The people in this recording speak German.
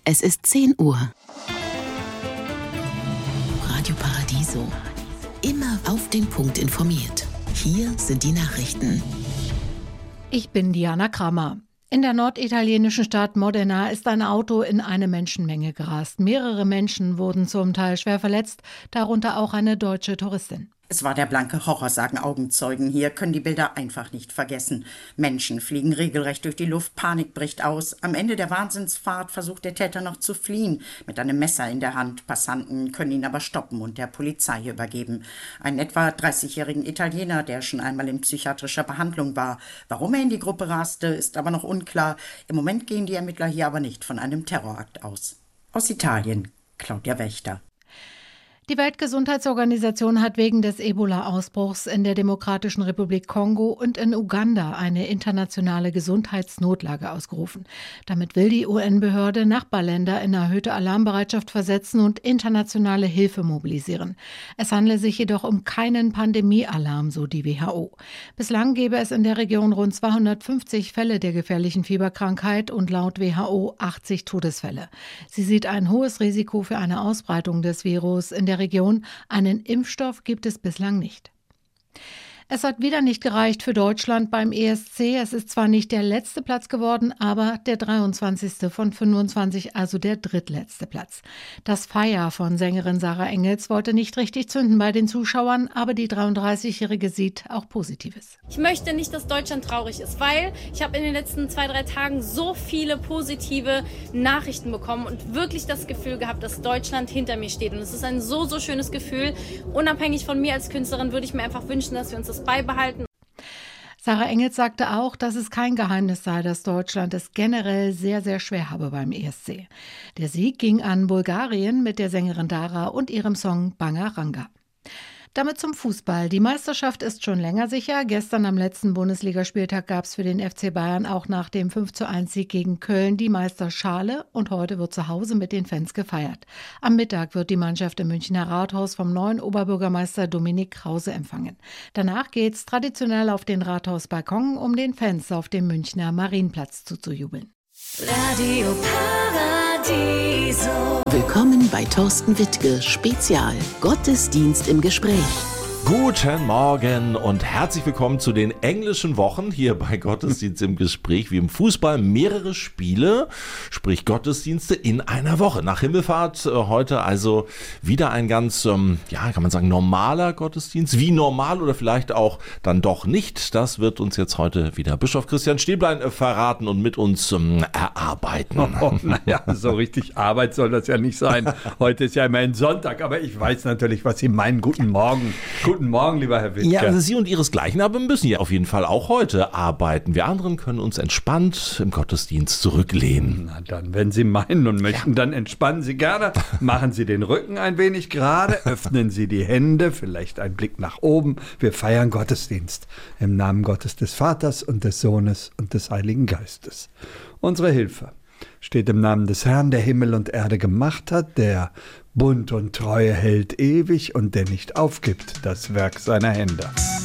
Es ist 10 Uhr. Radio Paradiso. Immer auf den Punkt informiert. Hier sind die Nachrichten. Ich bin Diana Kramer. In der norditalienischen Stadt Modena ist ein Auto in eine Menschenmenge gerast. Mehrere Menschen wurden zum Teil schwer verletzt, darunter auch eine deutsche Touristin. Es war der blanke Horror, sagen Augenzeugen. Hier können die Bilder einfach nicht vergessen. Menschen fliegen regelrecht durch die Luft, Panik bricht aus. Am Ende der Wahnsinnsfahrt versucht der Täter noch zu fliehen, mit einem Messer in der Hand. Passanten können ihn aber stoppen und der Polizei übergeben. Einen etwa 30-jährigen Italiener, der schon einmal in psychiatrischer Behandlung war. Warum er in die Gruppe raste, ist aber noch unklar. Im Moment gehen die Ermittler hier aber nicht von einem Terrorakt aus. Aus Italien, Claudia Wächter. Die Weltgesundheitsorganisation hat wegen des Ebola-Ausbruchs in der Demokratischen Republik Kongo und in Uganda eine internationale Gesundheitsnotlage ausgerufen. Damit will die UN-Behörde Nachbarländer in erhöhte Alarmbereitschaft versetzen und internationale Hilfe mobilisieren. Es handle sich jedoch um keinen Pandemiealarm, so die WHO. Bislang gäbe es in der Region rund 250 Fälle der gefährlichen Fieberkrankheit und laut WHO 80 Todesfälle. Sie sieht ein hohes Risiko für eine Ausbreitung des Virus in der Region. Einen Impfstoff gibt es bislang nicht. Es hat wieder nicht gereicht für Deutschland beim ESC. Es ist zwar nicht der letzte Platz geworden, aber der 23. von 25, also der drittletzte Platz. Das Feier von Sängerin Sarah Engels wollte nicht richtig zünden bei den Zuschauern, aber die 33-Jährige sieht auch Positives. Ich möchte nicht, dass Deutschland traurig ist, weil ich habe in den letzten 2-3 Tagen so viele positive Nachrichten bekommen und wirklich das Gefühl gehabt, dass Deutschland hinter mir steht. Und es ist ein so schönes Gefühl. Unabhängig von mir als Künstlerin würde ich mir einfach wünschen, dass wir uns das beibehalten. Sarah Engels sagte auch, dass es kein Geheimnis sei, dass Deutschland es generell sehr, sehr schwer habe beim ESC. Der Sieg ging an Bulgarien mit der Sängerin Dara und ihrem Song Bangaranga. Damit zum Fußball. Die Meisterschaft ist schon länger sicher. Gestern am letzten Bundesligaspieltag gab es für den FC Bayern auch nach dem 5:1-Sieg gegen Köln die Meisterschale und heute wird zu Hause mit den Fans gefeiert. Am Mittag wird die Mannschaft im Münchner Rathaus vom neuen Oberbürgermeister Dominik Krause empfangen. Danach geht's traditionell auf den Rathausbalkon, um den Fans auf dem Münchner Marienplatz zuzujubeln. Radio Paradiso. Willkommen bei Thorsten Wittke, Spezial. Gottesdienst im Gespräch. Guten Morgen und herzlich willkommen zu den englischen Wochen hier bei Gottesdienst im Gespräch. Wie im Fußball mehrere Spiele, sprich Gottesdienste in einer Woche. Nach Himmelfahrt heute also wieder ein ganz, kann man sagen, normaler Gottesdienst. Wie normal oder vielleicht auch dann doch nicht, das wird uns jetzt heute wieder Bischof Christian Stäblein verraten und mit uns erarbeiten. Naja, so richtig Arbeit soll das ja nicht sein. Heute ist ja immerhin Sonntag, aber ich weiß natürlich, was Sie meinen. Guten Morgen. Guten Morgen, lieber Herr Wittke. Ja, also Sie und Ihresgleichen aber müssen ja auf jeden Fall auch heute arbeiten. Wir anderen können uns entspannt im Gottesdienst zurücklehnen. Na dann, wenn Sie meinen und möchten, dann entspannen Sie gerne. Machen Sie den Rücken ein wenig gerade, öffnen Sie die Hände, vielleicht ein Blick nach oben. Wir feiern Gottesdienst im Namen Gottes des Vaters und des Sohnes und des Heiligen Geistes. Unsere Hilfe steht im Namen des Herrn, der Himmel und Erde gemacht hat, der Bund und Treue hält ewig und der nicht aufgibt das Werk seiner Hände.